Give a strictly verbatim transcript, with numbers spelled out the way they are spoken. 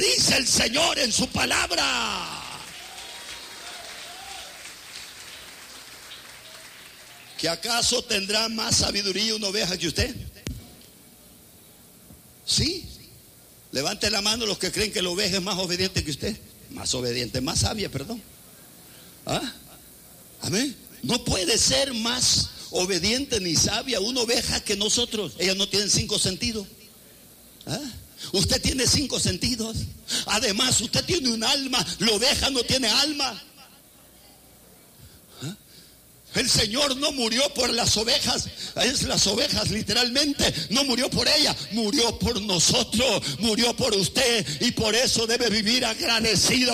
dice el Señor en su palabra. ¿Que acaso tendrá más sabiduría una oveja que usted? Sí. Levante la mano los que creen que la oveja es más obediente que usted. Más obediente, más sabia, perdón. ¿Ah? Amén. No puede ser más obediente ni sabia una oveja que nosotros. Ellas no tienen cinco sentidos. ¿Ah? Usted tiene cinco sentidos. Además, usted tiene un alma. La oveja no tiene alma. ¿Ah? El Señor no murió por las ovejas. Es las ovejas literalmente. No murió por ellas. Murió por nosotros. Murió por usted. Y por eso debe vivir agradecido